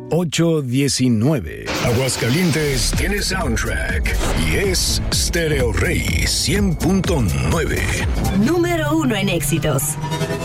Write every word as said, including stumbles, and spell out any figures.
ocho diecinueve. Aguascalientes tiene soundtrack y es Stereo Rey cien punto nueve. Número uno en éxitos.